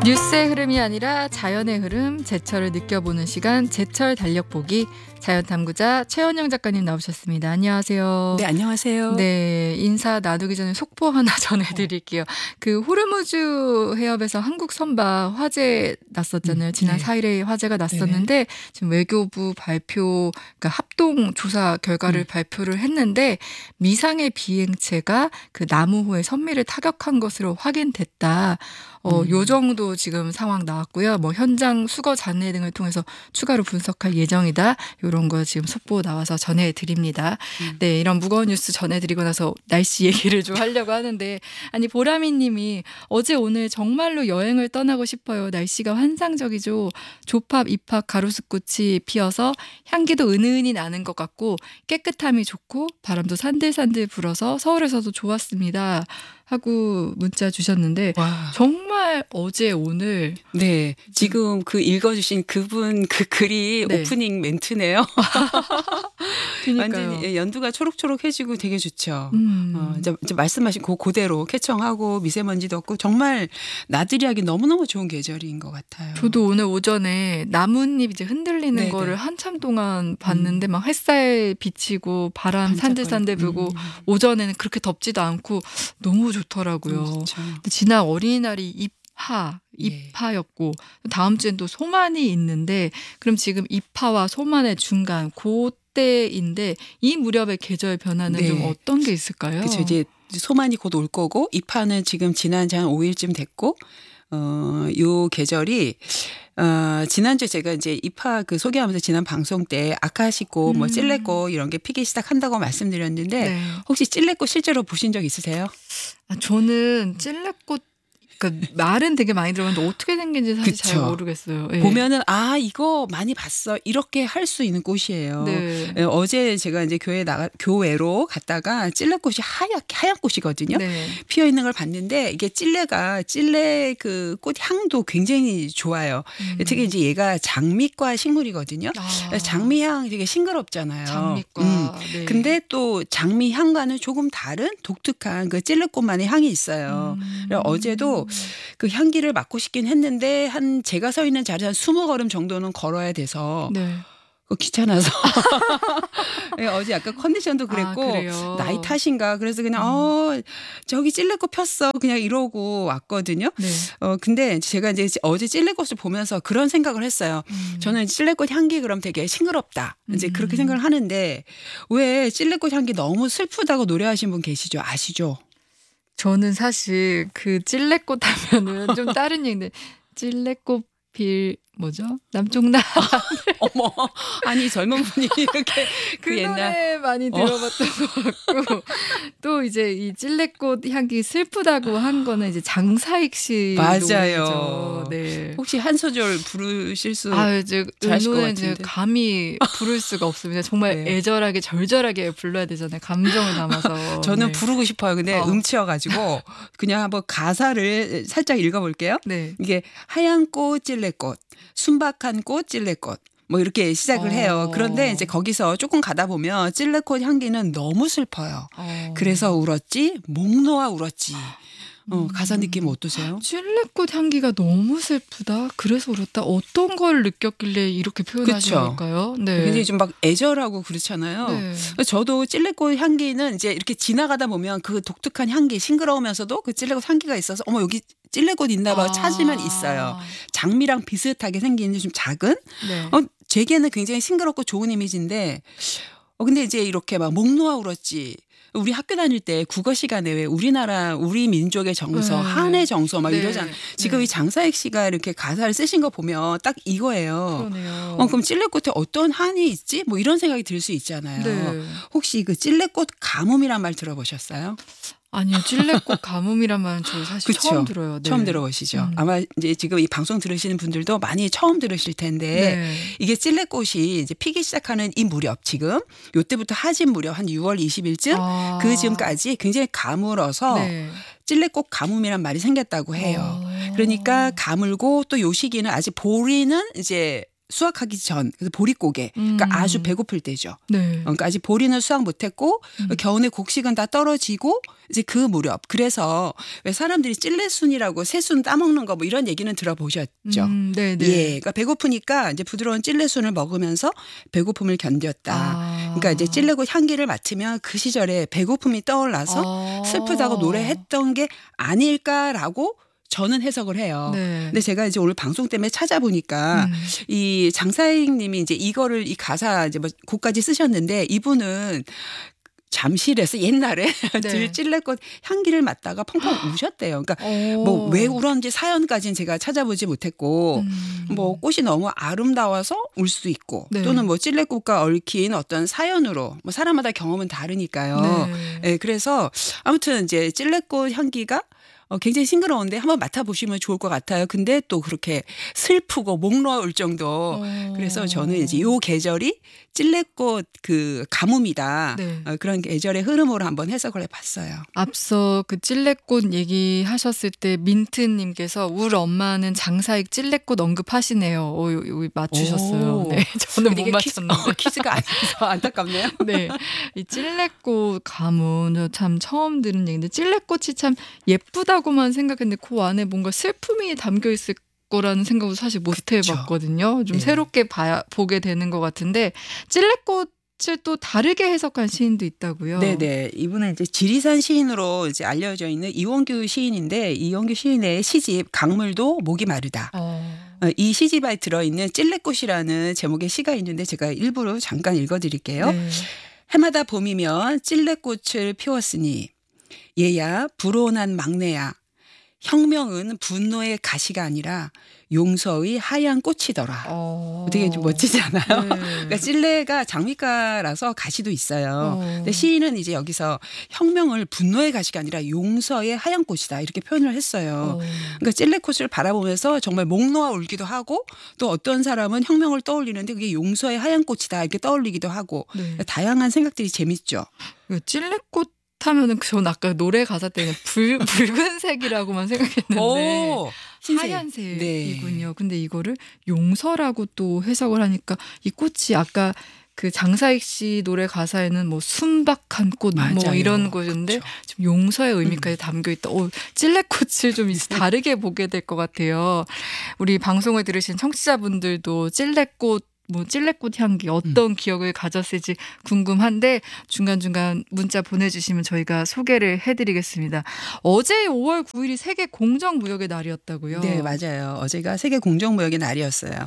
뉴스의 흐름이 아니라 자연의 흐름, 제철을 느껴보는 시간, 제철 달력보기. 자연탐구자 최원영 작가님 나오셨습니다. 안녕하세요. 네, 안녕하세요. 네, 인사 나누기 전에 속보 하나 전해드릴게요. 그 호르무즈 해협에서 한국 선박 화재 났었잖아요. 지난 네. 4일에 화재가 났었는데 지금 외교부 발표, 그러니까 합동 조사 결과를 발표를 했는데 미상의 비행체가 그 나무호의 선미를 타격한 것으로 확인됐다. 요 정도 지금 상황 나왔고요. 뭐 현장 수거 잔해 등을 통해서 추가로 분석할 예정이다. 이런 거 지금 속보 나와서 전해드립니다. 네, 이런 무거운 뉴스 전해드리고 나서 날씨 얘기를 좀 하려고 하는데, 아니 보라미님이 어제 오늘 정말로 여행을 떠나고 싶어요. 날씨가 환상적이죠. 조팝, 이팝, 가로수꽃이 피어서 향기도 은은히 나는 것 같고 깨끗함이 좋고 바람도 산들산들 불어서 서울에서도 좋았습니다. 하고 문자 주셨는데 와. 정말 어제 오늘 네, 지금 그 읽어주신 그분 그 글이 네. 오프닝 멘트네요. 그러니까요. 완전히 연두가 초록초록해지고 되게 좋죠. 이제 말씀하신 그대로 쾌청하고 미세먼지도 없고 정말 나들이하기 너무너무 좋은 계절인 것 같아요. 저도 오늘 오전에 나뭇잎 이제 흔들리는 네네. 거를 한참 동안 봤는데 막 햇살 비치고 바람 산들산들 불고 오전에는 그렇게 덥지도 않고 너무 좋더라고요. 그렇죠. 근데 지난 어린이날이 예. 입하였고 다음 주엔 또 소만이 있는데 그럼 지금 입하와 소만의 중간 그때인데 이 무렵의 계절 변화는 네. 좀 어떤 게 있을까요? 그렇죠. 이제 소만이 곧 올 거고 입하는 지금 지난 지 한 5일쯤 됐고 요 계절이 지난주에 제가 이제 입하 그 소개하면서 지난 방송 때 아카시꽃 뭐 찔레꽃 이런 게 피기 시작한다고 말씀드렸는데 네. 혹시 찔레꽃 실제로 보신 적 있으세요? 저는 찔레꽃 그러니까 말은 되게 많이 들어봤는데 어떻게 생긴지 사실 잘 그쵸. 모르겠어요. 예. 보면은 이거 많이 봤어 이렇게 할 수 있는 꽃이에요. 네. 어제 제가 이제 교외로 갔다가 찔레꽃이 하얀 꽃이거든요. 네. 피어 있는 걸 봤는데 이게 찔레 그 꽃 향도 굉장히 좋아요. 특히 이제 얘가 장미과 식물이거든요. 장미향 되게 싱그럽잖아요. 장미과. 네. 근데 또 장미향과는 조금 다른 독특한 그 찔레꽃만의 향이 있어요. 그래서 어제도 그 향기를 맡고 싶긴 했는데 제가 서 있는 자리 한 20걸음 정도는 걸어야 돼서 네. 귀찮아서 네, 어제 약간 컨디션도 그랬고 그래요? 나이 탓인가 그래서 그냥 저기 찔레꽃 폈어 그냥 이러고 왔거든요. 네. 근데 제가 이제 어제 찔레꽃을 보면서 그런 생각을 했어요. 저는 찔레꽃 향기 그럼 되게 싱그럽다 이제 그렇게 생각을 하는데 왜 찔레꽃 향기 너무 슬프다고 노래하신 분 계시죠? 아시죠? 저는 사실 그 찔레꽃 하면은 좀 다른 얘기인데 찔레꽃 뭐죠? 남쪽나 어머, 아니 젊은 분이 이렇게 그 옛날 노래 많이 들어봤던 것 같고 또 이제 이 찔레꽃 향기 슬프다고 한 거는 이제 장사익 씨 맞아요. 노래죠. 네. 혹시 한 소절 부르실 수 이제 잘하실 것 은호는 이제 같은데. 감히 부를 수가 없습니다. 정말 네. 애절하게 절절하게 불러야 되잖아요. 감정을 담아서. 저는 네. 부르고 싶어요. 근데 음치여가지고 그냥 한번 가사를 살짝 읽어볼게요. 네. 이게 하얀 꽃 찔레꽃, 순박한 꽃 찔레꽃. 뭐 이렇게 시작을 해요. 그런데 이제 거기서 조금 가다 보면 찔레꽃 향기는 너무 슬퍼요. 그래서 울었지, 목 놓아 울었지. 가사 느낌 어떠세요? 찔레꽃 향기가 너무 슬프다. 그래서 울었다. 어떤 걸 느꼈길래 이렇게 표현하신 그쵸. 걸까요? 네. 굉장히 좀 막 애절하고 그렇잖아요. 네. 저도 찔레꽃 향기는 이제 이렇게 지나가다 보면 그 독특한 향기, 싱그러우면서도 그 찔레꽃 향기가 있어서 어머 여기 찔레꽃 있나 봐 찾으면 있어요. 장미랑 비슷하게 생긴 좀 작은. 네. 제게는 굉장히 싱그럽고 좋은 이미지인데 근데 이제 이렇게 막 목 놓아 울었지. 우리 학교 다닐 때 국어 시간에 왜 우리 민족의 정서, 네. 한의 정서 막 네. 이러잖아요. 지금 네. 이 장사익 씨가 이렇게 가사를 쓰신 거 보면 딱 이거예요. 그러네요. 그럼 찔레꽃에 어떤 한이 있지? 뭐 이런 생각이 들 수 있잖아요. 네. 혹시 그 찔레꽃 가뭄이란 말 들어보셨어요? 아니요. 찔레꽃 가뭄이란 말은 저 사실 그쵸? 처음 들어요. 네. 처음 들어보시죠. 아마 이제 지금 이 방송 들으시는 분들도 많이 처음 들으실 텐데 네. 이게 찔레꽃이 이제 피기 시작하는 이 무렵 지금 요때부터 하진 무렵 한 6월 20일쯤 그 즈음까지 굉장히 가물어서 네. 찔레꽃 가뭄이란 말이 생겼다고 해요. 그러니까 가물고 또 요 시기는 아직 보리는 이제 수확하기 전, 그래서 보릿고개, 그러니까 아주 배고플 때죠. 네. 그러니까 아직 보리는 수확 못했고 겨우내 곡식은 다 떨어지고 이제 그 무렵. 그래서 왜 사람들이 찔레순이라고 새순 따먹는 거 뭐 이런 얘기는 들어보셨죠? 네네. 예, 그러니까 배고프니까 이제 부드러운 찔레순을 먹으면서 배고픔을 견뎠다. 그러니까 이제 찔레꽃 향기를 맡으면 그 시절에 배고픔이 떠올라서 슬프다고 노래했던 게 아닐까라고 저는 해석을 해요. 네. 근데 제가 이제 오늘 방송 때문에 찾아보니까 이 장사익 님이 이제 이거를 이 가사 이제 뭐 곡까지 쓰셨는데 이분은 잠실에서 옛날에 네. 들찔레꽃 향기를 맡다가 펑펑 우셨대요. 그러니까 뭐 왜 울었는지 사연까지는 제가 찾아보지 못했고 뭐 꽃이 너무 아름다워서 울 수도 있고 네. 또는 뭐 찔레꽃과 얽힌 어떤 사연으로 뭐 사람마다 경험은 다르니까요. 네. 네, 그래서 아무튼 이제 찔레꽃 향기가 굉장히 싱그러운데 한번 맡아보시면 좋을 것 같아요. 근데 또 그렇게 슬프고 목 놓아올 정도. 그래서 저는 이제 요 계절이 찔레꽃 그 가뭄이다. 네. 그런 계절의 흐름으로 한번 해석을 해봤어요. 앞서 그 찔레꽃 얘기하셨을 때 민트님께서 울 엄마는 장사익 찔레꽃 언급하시네요. 여기 맞추셨어요. 오. 네, 저는 못 이게 맞췄는데. 퀴즈가 아니라서 안타깝네요. 네, 이 찔레꽃 가문 저 참 처음 들은 얘기인데 찔레꽃이 참 예쁘다고만 생각했는데 그 안에 뭔가 슬픔이 담겨 있을 거라는 생각도 사실 못 그쵸. 해봤거든요. 좀 네. 새롭게 보게 되는 것 같은데 찔레꽃을 또 다르게 해석한 시인도 있다고요. 네네. 이분은 이제 지리산 시인으로 이제 알려져 있는 이원규 시인인데 이원규 시인의 시집 강물도 목이 마르다. 이 시집에 들어있는 찔레꽃이라는 제목의 시가 있는데 제가 일부러 잠깐 읽어드릴게요. 네. 해마다 봄이면 찔레꽃을 피웠으니 얘야 불온한 막내야. 혁명은 분노의 가시가 아니라 용서의 하얀 꽃이더라. 되게 좀 멋지지 않아요? 네. 그러니까 찔레가 장미가라서 가시도 있어요. 근데 시인은 이제 여기서 혁명을 분노의 가시가 아니라 용서의 하얀 꽃이다 이렇게 표현을 했어요. 그러니까 찔레꽃을 바라보면서 정말 목 놓아 울기도 하고 또 어떤 사람은 혁명을 떠올리는데 그게 용서의 하얀 꽃이다 이렇게 떠올리기도 하고 네. 다양한 생각들이 재밌죠. 찔레꽃 하면은 전 아까 노래 가사 때는 붉은색이라고만 생각했는데 흰색. 하얀색이군요. 네. 근데 이거를 용서라고 또 해석을 하니까 이 꽃이 아까 그 장사익 씨 노래 가사에는 뭐 순박한 꽃 뭐 맞아요. 이런 곳인데 그렇죠. 좀 용서의 의미까지 담겨 있다. 찔레꽃을 좀 이제 다르게 보게 될 것 같아요. 우리 방송을 들으신 청취자분들도 찔레꽃 뭐 찔레꽃 향기 어떤 기억을 가졌을지 궁금한데 중간중간 문자 보내주시면 저희가 소개를 해드리겠습니다. 어제 5월 9일이 세계 공정무역의 날이었다고요? 네, 맞아요. 어제가 세계 공정무역의 날이었어요.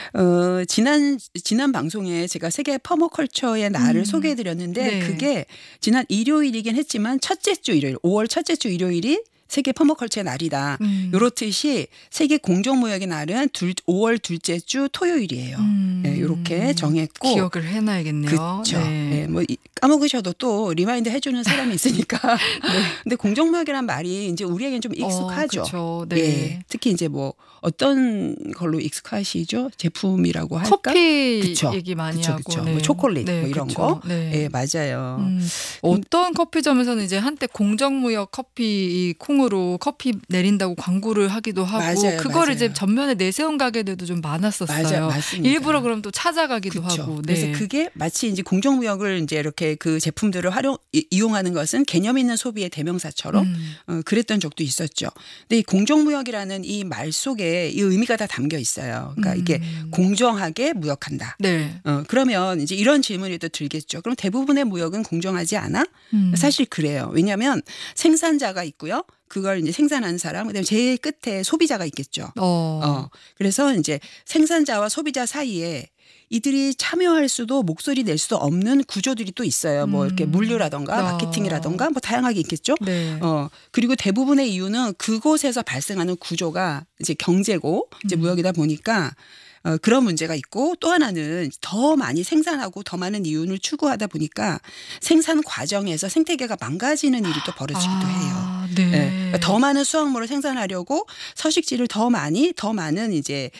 지난 방송에 제가 세계 퍼머컬처의 날을 소개해드렸는데 네. 그게 지난 일요일이긴 했지만 첫째 주 일요일, 5월 첫째 주 일요일이 세계 퍼머컬처의 날이다. 요렇듯이 세계 공정무역의 날은 5월 둘째 주 토요일이에요. 네, 이렇게 정했고 기억을 해놔야겠네요. 그렇죠. 네. 네, 뭐 까먹으셔도 또 리마인드 해주는 사람이 있으니까. 네. 근데 공정무역이란 말이 이제 우리에겐 좀 익숙하죠. 그렇죠. 네. 예, 특히 이제 뭐 어떤 걸로 익숙하시죠? 제품이라고 할까? 커피 그쵸. 얘기 많이 그쵸, 하고, 그쵸. 네. 뭐 초콜릿 네, 뭐 이런 그쵸. 거. 네. 예, 맞아요. 어떤 커피점에서는 이제 한때 공정무역 커피 콩으로 커피 내린다고 광고를 하기도 하고 맞아요, 그거를 맞아요. 이제 전면에 내세운 가게들도 좀 많았었어요. 맞아요, 맞습니다. 일부러 그럼 또 찾아가기도 그쵸. 하고. 그래서 네. 그게 마치 이제 공정무역을 이제 이렇게 그 제품들을 이용하는 것은 개념 있는 소비의 대명사처럼 그랬던 적도 있었죠. 근데 이 공정무역이라는 이 말 속에 이 의미가 다 담겨 있어요. 그러니까 이게 공정하게 무역한다. 네. 그러면 이제 이런 질문이 또 들겠죠. 그럼 대부분의 무역은 공정하지 않아? 사실 그래요. 왜냐하면 생산자가 있고요. 그걸 이제 생산하는 사람, 그다음에 제일 끝에 소비자가 있겠죠. 그래서 이제 생산자와 소비자 사이에 이들이 참여할 수도 목소리 낼 수도 없는 구조들이 또 있어요. 뭐 이렇게 물류라던가 마케팅이라던가 뭐 다양하게 있겠죠. 네. 그리고 대부분의 이유는 그곳에서 발생하는 구조가 이제 경제고 이제 무역이다 보니까 그런 문제가 있고 또 하나는 더 많이 생산하고 더 많은 이윤을 추구하다 보니까 생산 과정에서 생태계가 망가지는 일이 또 벌어지기도 해요. 네. 네. 그러니까 더 많은 수확물을 생산하려고 서식지를 더 많은 이제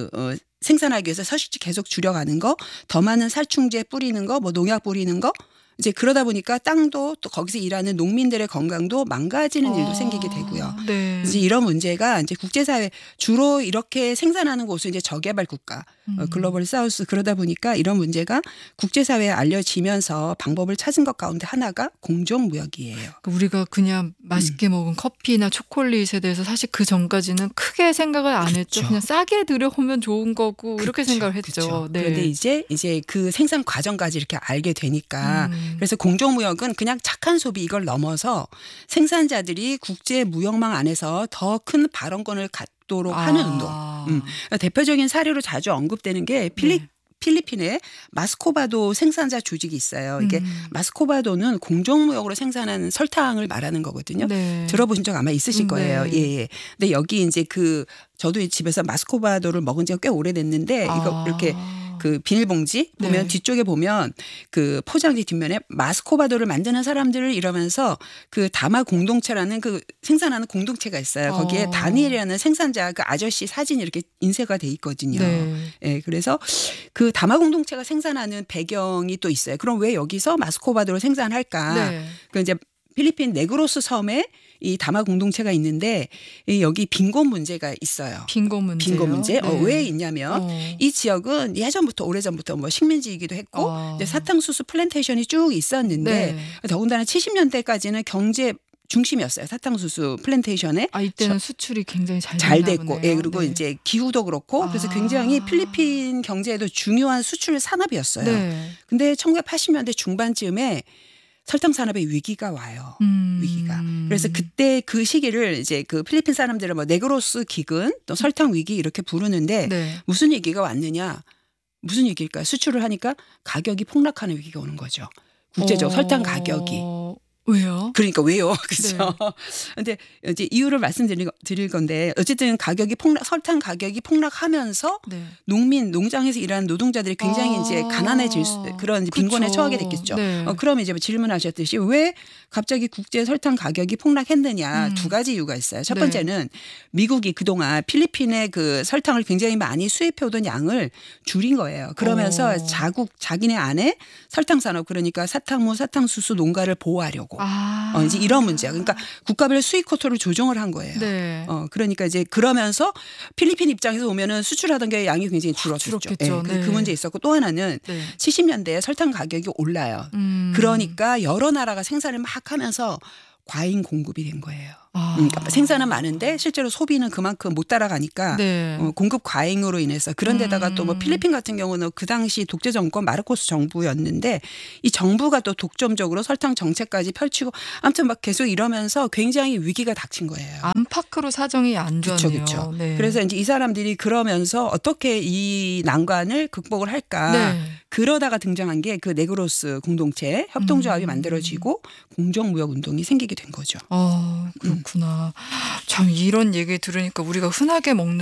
생산하기 위해서 서식지 계속 줄여가는 거, 더 많은 살충제 뿌리는 거, 뭐 농약 뿌리는 거, 이제 그러다 보니까 땅도 또 거기서 일하는 농민들의 건강도 망가지는 일도 생기게 되고요. 네. 이제 이런 문제가 이제 국제사회 주로 이렇게 생산하는 곳은 이제 저개발 국가, 글로벌 사우스 그러다 보니까 이런 문제가 국제사회에 알려지면서 방법을 찾은 것 가운데 하나가 공정무역이에요. 그러니까 우리가 그냥 맛있게 먹은 커피나 초콜릿에 대해서 사실 그 전까지는 크게 생각을 안 했죠. 그쵸. 그냥 싸게 들여오면 좋은 거고 이렇게 그쵸, 생각을 했죠. 그쵸. 네. 그런데 이제 그 생산 과정까지 이렇게 알게 되니까 그래서 공정무역은 그냥 착한 소비 이걸 넘어서 생산자들이 국제무역망 안에서 더 큰 발언권을 갖도록 하는 운동. 대표적인 사례로 자주 언급되는 게 필리핀에 마스코바도 생산자 조직이 있어요. 이게 마스코바도는 공정무역으로 생산하는 설탕을 말하는 거거든요. 네. 들어보신 적 아마 있으실 거예요. 네. 예. 근데 여기 이제 저도 집에서 마스코바도를 먹은 지가 꽤 오래됐는데 이거 이렇게 그 비닐봉지 보면 네. 뒤쪽에 보면 그 포장지 뒷면에 마스코바도를 만드는 사람들을 이러면서 그 다마 공동체라는 그 생산하는 공동체가 있어요. 거기에 다니엘이라는 생산자 그 아저씨 사진이 이렇게 인쇄가 돼 있거든요. 네. 예, 그래서 그 다마 공동체가 생산하는 배경이 또 있어요. 그럼 왜 여기서 마스코바도를 생산할까? 네. 그 이제 필리핀 네그로스 섬에 이 다마 공동체가 있는데 여기 빈곤 문제가 있어요. 빈곤 문제. 빈곤 문제. 네. 왜 있냐면 이 지역은 예전부터 오래전부터 뭐 식민지이기도 했고 이제 사탕수수 플랜테이션이 쭉 있었는데 더군다나 70년대까지는 경제 중심이었어요. 사탕수수 플랜테이션에. 이때는 수출이 굉장히 잘 됐고, 보네요. 예, 그리고 네. 이제 기후도 그렇고, 그래서 굉장히 필리핀 경제에도 중요한 수출 산업이었어요. 네. 근데 1980년대 중반쯤에 설탕 산업의 위기가 와요. 위기가. 그래서 그때 그 시기를 이제 그 필리핀 사람들은 뭐 네그로스 기근 또 설탕 위기 이렇게 부르는데 네. 무슨 위기가 왔느냐? 무슨 위기일까요? 수출을 하니까 가격이 폭락하는 위기가 오는 거죠. 국제적 설탕 가격이. 왜요? 그러니까 왜요? 그렇죠. 근데 이제 이유를 말씀드릴 건데 어쨌든 설탕 가격이 폭락하면서 네. 농장에서 일하는 노동자들이 굉장히 이제 가난해질 그런 빈곤에 처하게 됐겠죠. 네. 그럼 이제 질문하셨듯이 왜 갑자기 국제 설탕 가격이 폭락했느냐 두 가지 이유가 있어요. 첫 번째는 미국이 그동안 필리핀의 그 설탕을 굉장히 많이 수입해오던 양을 줄인 거예요. 그러면서 자기네 안에 설탕 산업 그러니까 사탕무, 사탕수수 농가를 보호하려고. 이제 이런 문제야. 그러니까 국가별 수입 쿼터를 조정을 한 거예요. 네. 그러니까 이제 그러면서 필리핀 입장에서 보면은 수출하던 게 양이 굉장히 줄었겠죠. 네. 그 문제 있었고 또 하나는 70년대에 설탕 가격이 올라요. 그러니까 여러 나라가 생산을 막 하면서 과잉 공급이 된 거예요. 그러니까 생산은 많은데 실제로 소비는 그만큼 못 따라가니까 공급 과잉으로 인해서 그런데다가 또 뭐 필리핀 같은 경우는 그 당시 독재 정권 마르코스 정부였는데 이 정부가 또 독점적으로 설탕 정책까지 펼치고 아무튼 막 계속 이러면서 굉장히 위기가 닥친 거예요. 안팎으로 사정이 안 좋네요. 그렇죠. 네. 그래서 이제 이 사람들이 그러면서 어떻게 이 난관을 극복을 할까 그러다가 등장한 게 그 네그로스 공동체 협동조합이 만들어지고 공정무역 운동이 생기게 된 거죠. 그렇구나. 참 이런 얘기 들으니까 우리가 흔하게 먹는